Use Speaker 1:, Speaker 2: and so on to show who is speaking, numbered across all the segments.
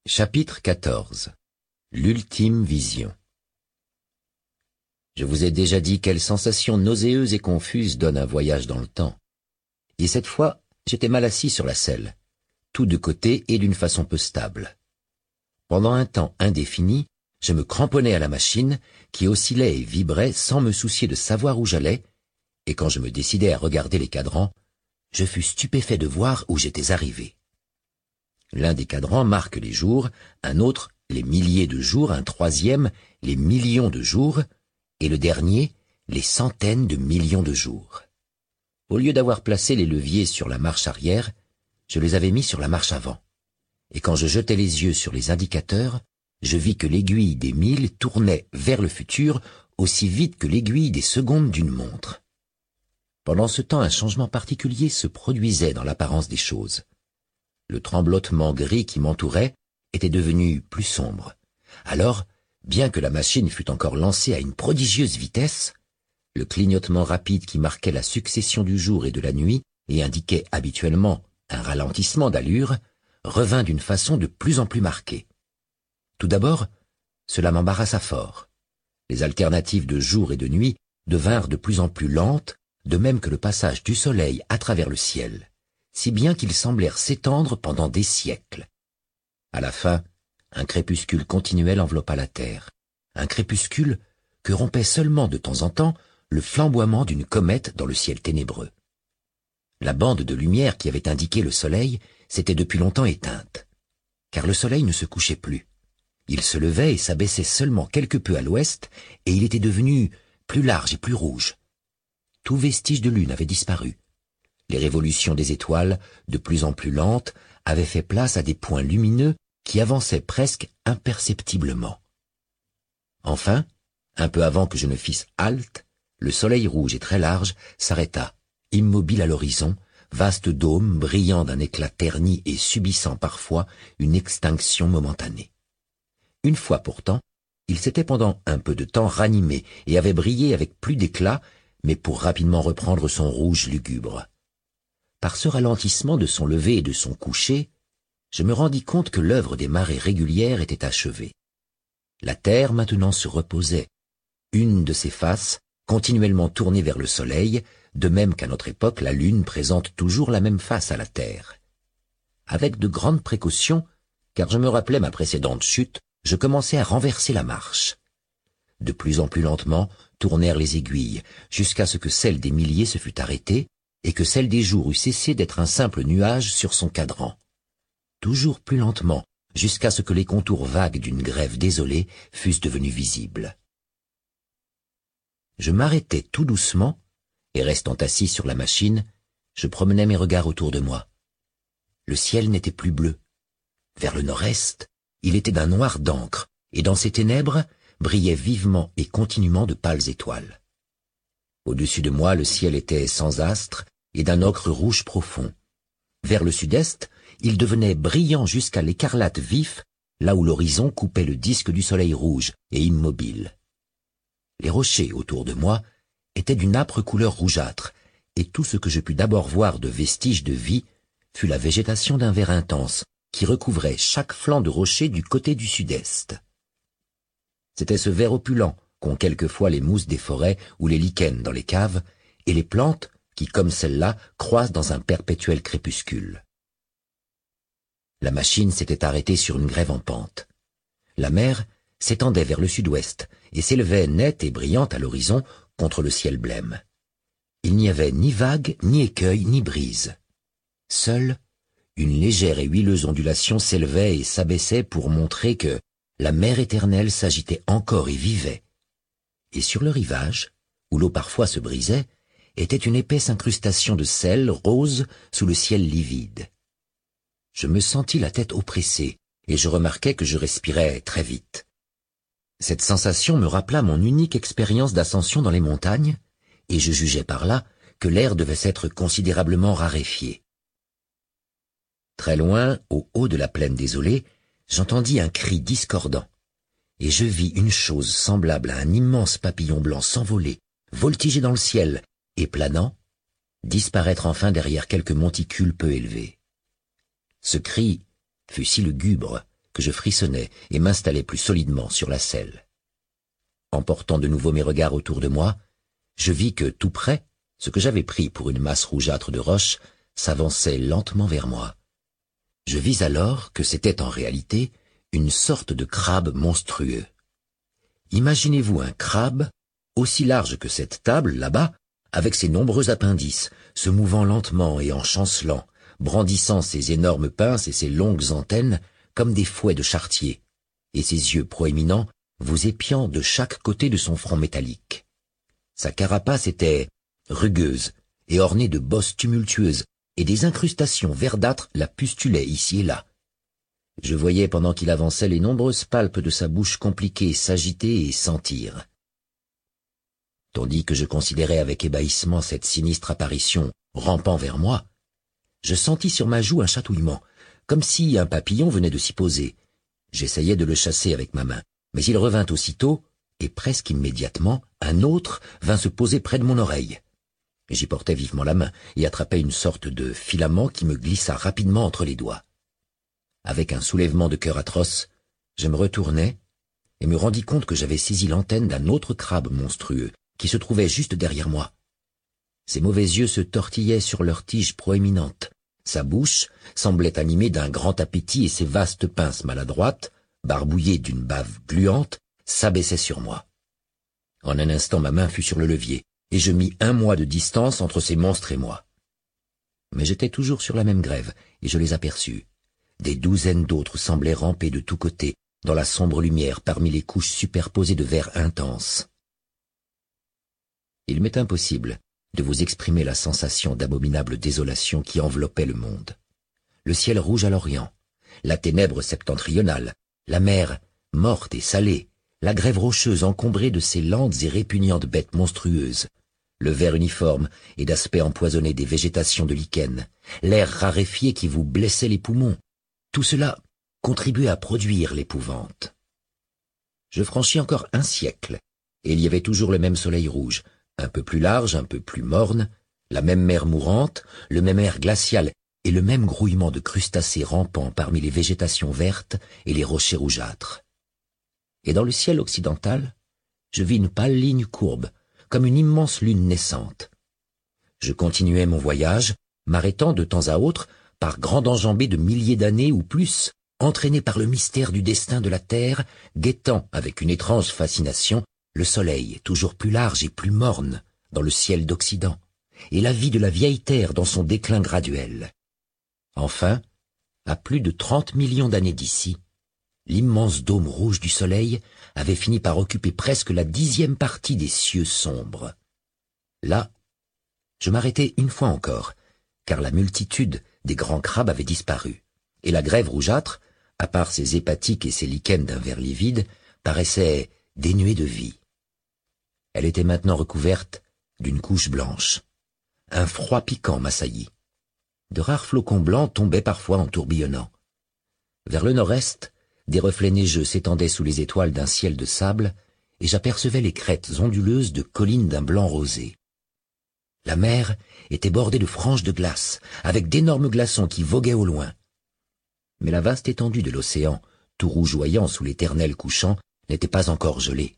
Speaker 1: Chapitre 14. L'ultime vision. Je vous ai déjà dit quelle sensation nauséeuse et confuse donne un voyage dans le temps. Et cette fois, j'étais mal assis sur la selle, tout de côté et d'une façon peu stable. Pendant un temps indéfini, je me cramponnais à la machine, qui oscillait et vibrait sans me soucier de savoir où j'allais, et quand je me décidai à regarder les cadrans, je fus stupéfait de voir où j'étais arrivé. L'un des cadrans marque les jours, un autre les milliers de jours, un troisième les millions de jours, et le dernier les centaines de millions de jours. Au lieu d'avoir placé les leviers sur la marche arrière, je les avais mis sur la marche avant. Et quand je jetai les yeux sur les indicateurs, je vis que l'aiguille des milles tournait vers le futur aussi vite que l'aiguille des secondes d'une montre. Pendant ce temps, un changement particulier se produisait dans l'apparence des choses. Le tremblotement gris qui m'entourait était devenu plus sombre. Alors, bien que la machine fût encore lancée à une prodigieuse vitesse, le clignotement rapide qui marquait la succession du jour et de la nuit et indiquait habituellement un ralentissement d'allure revint d'une façon de plus en plus marquée. Tout d'abord, cela m'embarrassa fort. Les alternatives de jour et de nuit devinrent de plus en plus lentes, de même que le passage du soleil à travers le ciel, si bien qu'ils semblèrent s'étendre pendant des siècles. À la fin, un crépuscule continuel enveloppa la terre, un crépuscule que rompait seulement de temps en temps le flamboiement d'une comète dans le ciel ténébreux. La bande de lumière qui avait indiqué le soleil s'était depuis longtemps éteinte, car le soleil ne se couchait plus. Il se levait et s'abaissait seulement quelque peu à l'ouest, et il était devenu plus large et plus rouge. Tout vestige de lune avait disparu. Les révolutions des étoiles, de plus en plus lentes, avaient fait place à des points lumineux qui avançaient presque imperceptiblement. Enfin, un peu avant que je ne fisse halte, le soleil rouge et très large s'arrêta, immobile à l'horizon, vaste dôme brillant d'un éclat terni et subissant parfois une extinction momentanée. Une fois pourtant, il s'était pendant un peu de temps ranimé et avait brillé avec plus d'éclat, mais pour rapidement reprendre son rouge lugubre. Par ce ralentissement de son lever et de son coucher, je me rendis compte que l'œuvre des marées régulières était achevée. La Terre maintenant se reposait, une de ses faces continuellement tournée vers le Soleil, de même qu'à notre époque la Lune présente toujours la même face à la Terre. Avec de grandes précautions, car je me rappelais ma précédente chute, je commençai à renverser la marche. De plus en plus lentement tournèrent les aiguilles, jusqu'à ce que celle des milliers se fût arrêtée, et que celle des jours eût cessé d'être un simple nuage sur son cadran. Toujours plus lentement, jusqu'à ce que les contours vagues d'une grève désolée fussent devenus visibles. Je m'arrêtai tout doucement, et restant assis sur la machine, je promenais mes regards autour de moi. Le ciel n'était plus bleu. Vers le nord-est, il était d'un noir d'encre, et dans ces ténèbres brillaient vivement et continuellement de pâles étoiles. Au-dessus de moi, le ciel était sans astre et d'un ocre rouge profond. Vers le sud-est, il devenait brillant jusqu'à l'écarlate vif, là où l'horizon coupait le disque du soleil rouge et immobile. Les rochers autour de moi étaient d'une âpre couleur rougeâtre, et tout ce que je pus d'abord voir de vestiges de vie fut la végétation d'un vert intense qui recouvrait chaque flanc de rocher du côté du sud-est. C'était ce vert opulent qu'ont quelquefois les mousses des forêts ou les lichens dans les caves, et les plantes qui, comme celle-là, croissent dans un perpétuel crépuscule. La machine s'était arrêtée sur une grève en pente. La mer s'étendait vers le sud-ouest et s'élevait nette et brillante à l'horizon contre le ciel blême. Il n'y avait ni vagues, ni écueils, ni brise. Seule, une légère et huileuse ondulation s'élevait et s'abaissait pour montrer que la mer éternelle s'agitait encore et vivait. Et sur le rivage, où l'eau parfois se brisait, était une épaisse incrustation de sel rose sous le ciel livide. Je me sentis la tête oppressée, et je remarquai que je respirais très vite. Cette sensation me rappela mon unique expérience d'ascension dans les montagnes, et je jugeai par là que l'air devait s'être considérablement raréfié. Très loin, au haut de la plaine désolée, j'entendis un cri discordant, et je vis une chose semblable à un immense papillon blanc s'envoler, voltiger dans le ciel, et planant, disparaître enfin derrière quelques monticules peu élevés. Ce cri fut si lugubre que je frissonnais et m'installais plus solidement sur la selle. En portant de nouveau mes regards autour de moi, je vis que tout près, ce que j'avais pris pour une masse rougeâtre de roche s'avançait lentement vers moi. Je vis alors que c'était en réalité une sorte de crabe monstrueux. Imaginez-vous un crabe aussi large que cette table là-bas, avec ses nombreux appendices, se mouvant lentement et en chancelant, brandissant ses énormes pinces et ses longues antennes comme des fouets de charretier, et ses yeux proéminents vous épiant de chaque côté de son front métallique. Sa carapace était rugueuse et ornée de bosses tumultueuses, et des incrustations verdâtres la pustulaient ici et là. Je voyais pendant qu'il avançait les nombreuses palpes de sa bouche compliquée s'agiter et sentir. Tandis que je considérais avec ébahissement cette sinistre apparition rampant vers moi, je sentis sur ma joue un chatouillement, comme si un papillon venait de s'y poser. J'essayais de le chasser avec ma main, mais il revint aussitôt, et presque immédiatement, un autre vint se poser près de mon oreille. J'y portai vivement la main et attrapai une sorte de filament qui me glissa rapidement entre les doigts. Avec un soulèvement de cœur atroce, je me retournai et me rendis compte que j'avais saisi l'antenne d'un autre crabe monstrueux qui se trouvait juste derrière moi. Ses mauvais yeux se tortillaient sur leurs tiges proéminentes. Sa bouche semblait animée d'un grand appétit et ses vastes pinces maladroites, barbouillées d'une bave gluante, s'abaissaient sur moi. En un instant, ma main fut sur le levier, et je mis 1 mois de distance entre ces monstres et moi. Mais j'étais toujours sur la même grève, et je les aperçus. Des douzaines d'autres semblaient ramper de tous côtés, dans la sombre lumière parmi les couches superposées de vert intense. Il m'est impossible de vous exprimer la sensation d'abominable désolation qui enveloppait le monde. Le ciel rouge à l'orient, la ténèbre septentrionale, la mer morte et salée, la grève rocheuse encombrée de ces lentes et répugnantes bêtes monstrueuses, le vert uniforme et d'aspect empoisonné des végétations de lichen, l'air raréfié qui vous blessait les poumons, tout cela contribuait à produire l'épouvante. Je franchis encore 1 siècle, et il y avait toujours le même soleil rouge, un peu plus large, un peu plus morne, la même mer mourante, le même air glacial et le même grouillement de crustacés rampant parmi les végétations vertes et les rochers rougeâtres. Et dans le ciel occidental, je vis une pâle ligne courbe, comme une immense lune naissante. Je continuai mon voyage, m'arrêtant de temps à autre par grandes enjambées de milliers d'années ou plus, entraîné par le mystère du destin de la Terre, guettant avec une étrange fascination le soleil toujours plus large et plus morne dans le ciel d'Occident, et la vie de la vieille Terre dans son déclin graduel. Enfin, à plus de 30 millions d'années d'ici, l'immense dôme rouge du soleil avait fini par occuper presque la 10e partie des cieux sombres. Là, je m'arrêtai une fois encore, car la multitude des grands crabes avait disparu, et la grève rougeâtre, à part ses hépatiques et ses lichens d'un vert livide, paraissait dénuée de vie. Elle était maintenant recouverte d'une couche blanche. Un froid piquant m'assaillit. De rares flocons blancs tombaient parfois en tourbillonnant. Vers le nord-est, des reflets neigeux s'étendaient sous les étoiles d'un ciel de sable, et j'apercevais les crêtes onduleuses de collines d'un blanc rosé. La mer était bordée de franges de glace, avec d'énormes glaçons qui voguaient au loin. Mais la vaste étendue de l'océan, tout rougeoyant sous l'éternel couchant, n'était pas encore gelée.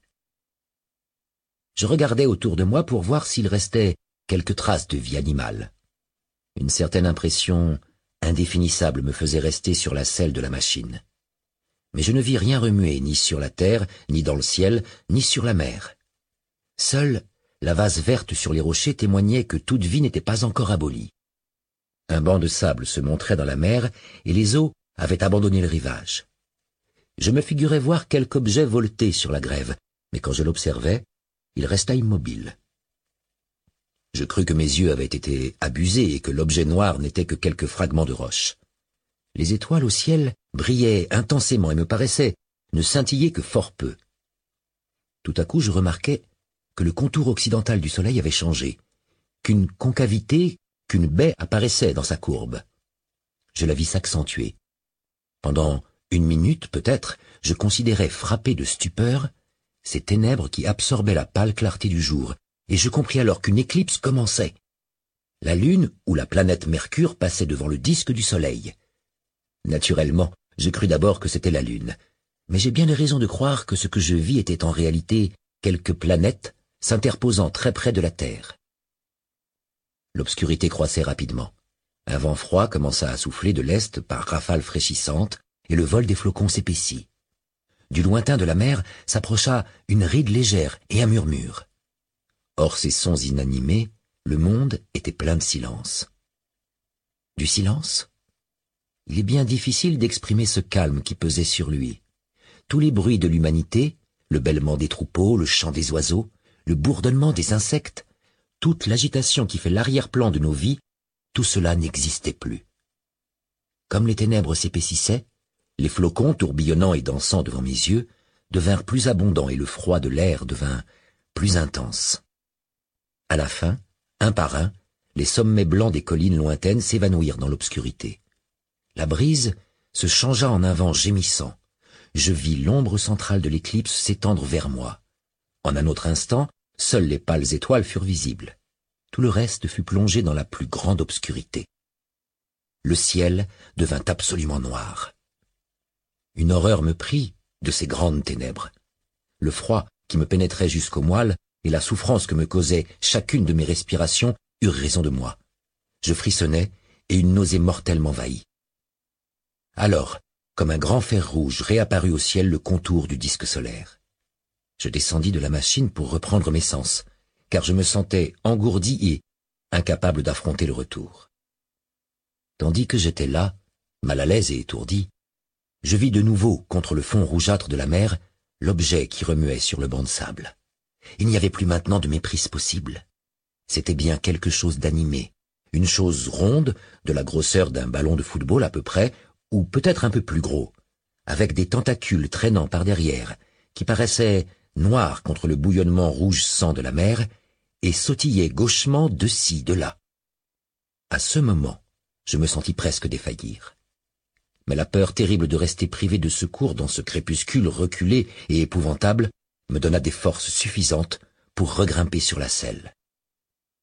Speaker 1: Je regardais autour de moi pour voir s'il restait quelques traces de vie animale. Une certaine impression indéfinissable me faisait rester sur la selle de la machine. Mais je ne vis rien remuer ni sur la terre, ni dans le ciel, ni sur la mer. Seule la vase verte sur les rochers témoignait que toute vie n'était pas encore abolie. Un banc de sable se montrait dans la mer et les eaux avaient abandonné le rivage. Je me figurais voir quelque objet volter sur la grève, mais quand je l'observais, il resta immobile. Je crus que mes yeux avaient été abusés et que l'objet noir n'était que quelques fragments de roche. Les étoiles au ciel brillaient intensément et me paraissaient ne scintiller que fort peu. Tout à coup, je remarquai que le contour occidental du soleil avait changé, qu'une concavité, qu'une baie apparaissait dans sa courbe. Je la vis s'accentuer. Pendant 1 minute, peut-être, je considérais frappé de stupeur ces ténèbres qui absorbaient la pâle clarté du jour, et je compris alors qu'une éclipse commençait. La Lune ou la planète Mercure passait devant le disque du Soleil. Naturellement, Je crus d'abord que c'était la Lune, mais j'ai bien les raisons de croire que ce que je vis était en réalité quelques planètes s'interposant très près de la Terre. L'obscurité croissait rapidement. Un vent froid commença à souffler de l'est par rafales fraîchissantes, et le vol des flocons s'épaissit. Du lointain de la mer s'approcha une ride légère et un murmure. Hors ces sons inanimés, le monde était plein de silence. Du silence? Il est bien difficile d'exprimer ce calme qui pesait sur lui. Tous les bruits de l'humanité, le bêlement des troupeaux, le chant des oiseaux, le bourdonnement des insectes, toute l'agitation qui fait l'arrière-plan de nos vies, tout cela n'existait plus. Comme les ténèbres s'épaississaient, les flocons, tourbillonnant et dansant devant mes yeux, devinrent plus abondants et le froid de l'air devint plus intense. À la fin, un par un, les sommets blancs des collines lointaines s'évanouirent dans l'obscurité. La brise se changea en un vent gémissant. Je vis l'ombre centrale de l'éclipse s'étendre vers moi. En un autre instant, seules les pâles étoiles furent visibles. Tout le reste fut plongé dans la plus grande obscurité. Le ciel devint absolument noir. Une horreur me prit de ces grandes ténèbres. Le froid qui me pénétrait jusqu'aux moelles et la souffrance que me causait chacune de mes respirations eurent raison de moi. Je frissonnais et une nausée mortelle m'envahit. Alors, comme un grand fer rouge, réapparut au ciel le contour du disque solaire. Je descendis de la machine pour reprendre mes sens, car je me sentais engourdi et incapable d'affronter le retour. Tandis que j'étais là, mal à l'aise et étourdi, je vis de nouveau, contre le fond rougeâtre de la mer, l'objet qui remuait sur le banc de sable. Il n'y avait plus maintenant de méprise possible. C'était bien quelque chose d'animé, une chose ronde, de la grosseur d'un ballon de football à peu près, ou peut-être un peu plus gros, avec des tentacules traînant par derrière, qui paraissaient noirs contre le bouillonnement rouge sang de la mer, et sautillaient gauchement de ci, de là. À ce moment, je me sentis presque défaillir. Mais la peur terrible de rester privé de secours dans ce crépuscule reculé et épouvantable me donna des forces suffisantes pour regrimper sur la selle.